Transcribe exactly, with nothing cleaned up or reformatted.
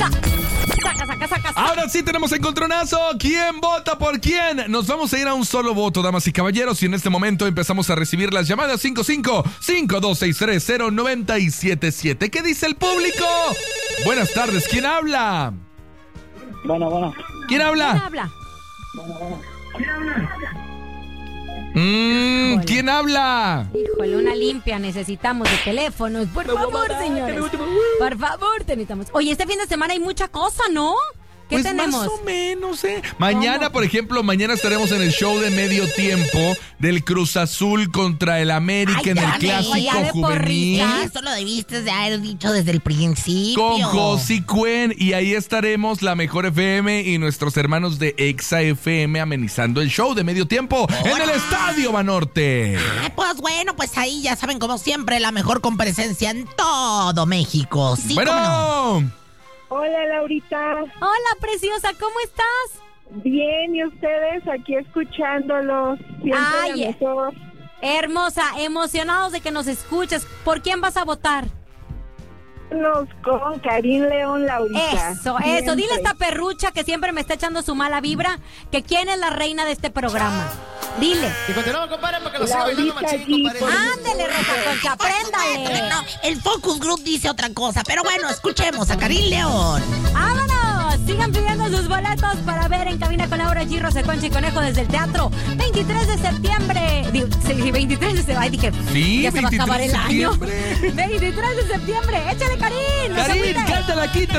Saca, saca, saca, saca. Ahora sí tenemos encontronazo. ¿Quién vota por quién? Nos vamos a ir a un solo voto, damas y caballeros. Y en este momento empezamos a recibir las llamadas cinco cinco, cinco dos seis tres, cero nueve siete siete. ¿Qué dice el público? Buenas tardes. ¿Quién habla? Bueno, bueno. ¿Quién habla? ¿Quién habla? ¿Quién habla? Mm, Híjole. ¿Quién habla? Híjole, una limpia, necesitamos de teléfonos. Por favor, señores. Por favor, te necesitamos. Oye, este fin de semana hay mucha cosa, ¿no? ¿Qué Pues tenemos? más o menos, ¿eh? Mañana, ¿Cómo? por ejemplo, mañana estaremos en el show de medio tiempo del Cruz Azul contra el América Ay, en el ya, Clásico ya de Juvenil. porrita. Eso lo debiste de haber dicho desde el principio. Con Josi Cuen, y ahí estaremos la Mejor F M y nuestros hermanos de Exa F M amenizando el show de medio tiempo en el Estadio Banorte. Ay, pues bueno, pues ahí ya saben, como siempre, la mejor comparecencia en todo México. Sí, Bueno, cómo no. Hola, Laurita. Hola, preciosa, ¿cómo estás? Bien, ¿y ustedes? Aquí escuchándolos. Siempre Ay, la mejor. Hermosa, emocionados de que nos escuches. ¿Por quién vas a votar? Nos con Karim León, Laurita. Eso, Siempre. eso. Dile a esta perrucha que siempre me está echando su mala vibra que quién es la reina de este programa. Dile. Y continuamos, compadre, para que lo siga bailando Laurita machín, G, compadre. por- Ándele, Rosa Concha, apréndale. No, el Focus Group dice otra cosa, pero bueno, escuchemos a Karim León. ¡Vámonos! Sigan pidiendo sus boletos para ver En Cabina con Laura G, Rosa Concha y Conejo desde el teatro. veintitrés de septiembre. Digo, sí, veintitrés de septiembre. Ay, dije, Sí, ya se va a acabar el veintitrés de año. septiembre. veintitrés de septiembre. Échale, Karim. No se Karim, agüite. cántala aquí.